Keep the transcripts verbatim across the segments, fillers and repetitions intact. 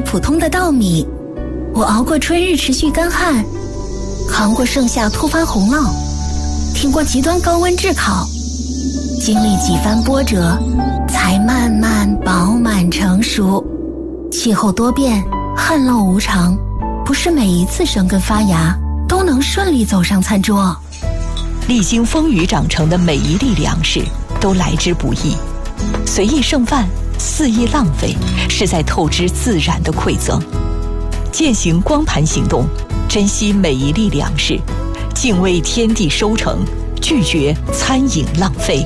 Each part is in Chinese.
普通的稻米，我熬过春日持续干旱，扛过盛夏突发洪涝，挺过极端高温炙烤，经历几番波折，才慢慢饱满成熟。气候多变，旱涝无常，不是每一次生根发芽都能顺利走上餐桌。 历经风雨长成的每一粒粮食都来之不易，随意剩饭，肆意浪费，是在透支自然的馈赠。践行光盘行动，珍惜每一粒粮食，敬畏天地收成，拒绝餐饮浪费。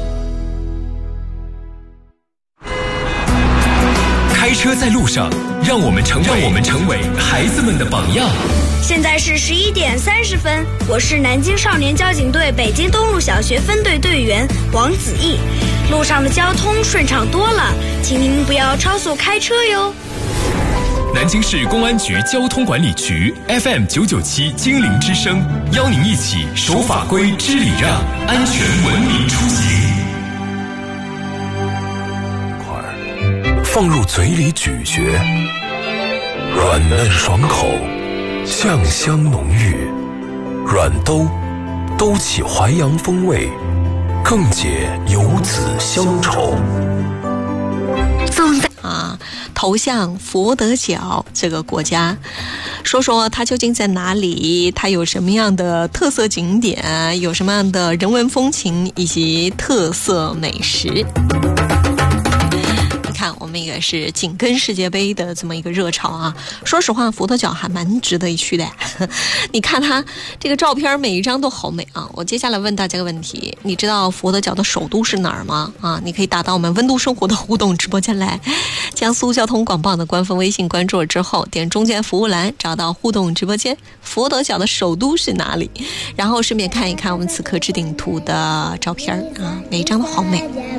开车在路上，让我们成为让我们成为孩子们的榜样。 现在是十一点三十分，我是南京少年交警队北京东路小学分队队员王子毅。路上的交通顺畅多了，请您不要超速开车哟。 南京市公安局交通管理局 F M 九九七精灵之声，邀您一起守法规、知礼让，安全文明出行。 放入嘴里咀嚼，软嫩爽口，酱香浓郁，软兜兜起淮扬风味，更解游子乡愁。 啊，投向佛得角这个国家，说说它究竟在哪里，它有什么样的特色景点，有什么样的人文风情以及特色美食。看我们也是紧跟世界杯的这么一个热潮啊，说实话佛得角还蛮值得一去的。你看它这个照片每一张都好美啊。我接下来问大家个问题，你知道佛得角的首都是哪儿吗？啊，你可以打到我们温度生活的互动直播间来，江苏交通广播的官方微信关注了之后，点中间服务栏找到互动直播间，佛得角的首都是哪里，然后顺便看一看我们此刻置顶图的照片啊，每一张都好美。